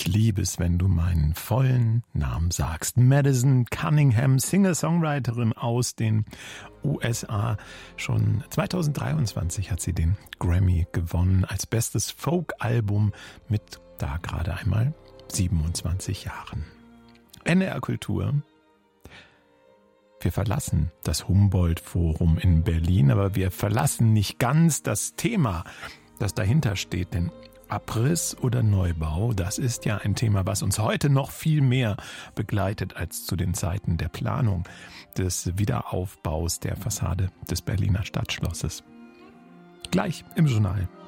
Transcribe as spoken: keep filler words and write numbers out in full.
liebe es, wenn du meinen vollen Namen sagst. Madison Cunningham, Singer-Songwriterin aus den U S A. Schon zweitausenddreiundzwanzig hat sie den Grammy gewonnen als bestes Folk-Album mit da gerade einmal siebenundzwanzig Jahren. N D R Kultur. Wir verlassen das Humboldt-Forum in Berlin, aber wir verlassen nicht ganz das Thema, das dahinter steht, denn Abriss oder Neubau, das ist ja ein Thema, was uns heute noch viel mehr begleitet als zu den Zeiten der Planung des Wiederaufbaus der Fassade des Berliner Stadtschlosses. Gleich im Journal.